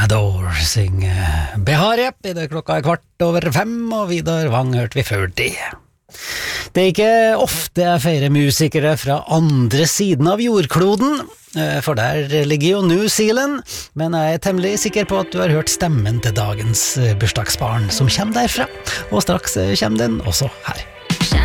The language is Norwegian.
Adore synger Behar, i det klokka 5:15, og Vidar Wang hørte vi før det. Det er ikke ofte jeg feirer musikere fra andre siden av jordkloden, for der ligger jo New Zealand, men jeg er temmelig sikker på at du har hørt stemmen til dagens bursdagsbarn som kommer derfra, og straks kommer den også her.